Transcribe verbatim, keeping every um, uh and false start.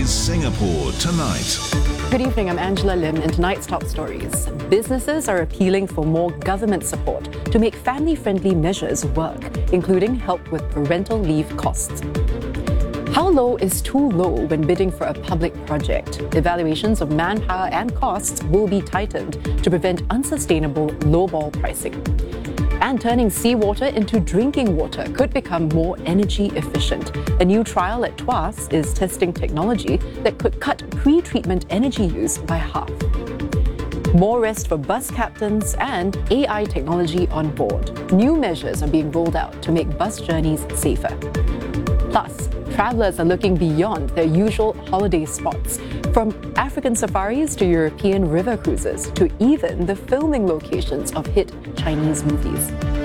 is Singapore Tonight. Good evening, I'm Angela Lim. In tonight's top stories, businesses are appealing for more government support to make family-friendly measures work, including help with parental leave costs. How low is too low when bidding for a public project? Evaluations of manpower and costs will be tightened to prevent unsustainable lowball pricing. And turning seawater into drinking water could become more energy efficient. A new trial at Tuas is testing technology that could cut pre-treatment energy use by half. More rest for bus captains and A I technology on board. New measures are being rolled out to make bus journeys safer. Plus, travellers are looking beyond their usual holiday spots, from African safaris to European river cruises to even the filming locations of hit Chinese movies.